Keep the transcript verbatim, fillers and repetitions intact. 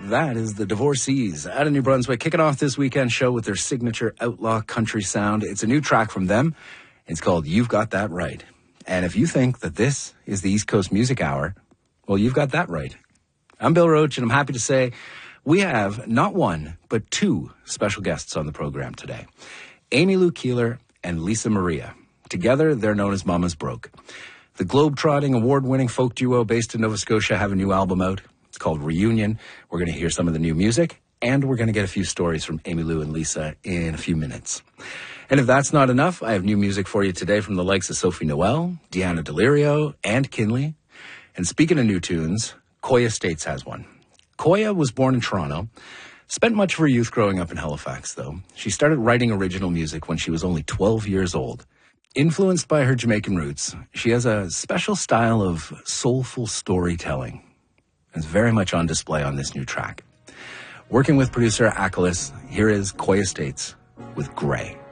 That is the Divorcees out of New Brunswick, kicking off this weekend show with their signature outlaw country sound. It's a new track from them. It's called You've Got That Right. And if you think that this is the East Coast Music Hour, well, you've got that right. I'm Bill Roach, and I'm happy to say we have not one, but two special guests on the program today. Amy Lou Keeler and Lisa Maria. Together, they're known as Mama's Broke. The globe-trotting, award-winning folk duo based in Nova Scotia have a new album out. It's called Reunion. We're going to hear some of the new music, and we're going to get a few stories from Amy Lou and Lisa in a few minutes. And if that's not enough, I have new music for you today from the likes of Sophie Noel, Deanna Delirio, and Kinley. And speaking of new tunes, Koya States has one. Koya was born in Toronto, spent much of her youth growing up in Halifax, though. She started writing original music when she was only twelve years old. Influenced by her Jamaican roots, she has a special style of soulful storytelling. It's very much on display on this new track. Working with producer Achelis, here is Koya States with Grey.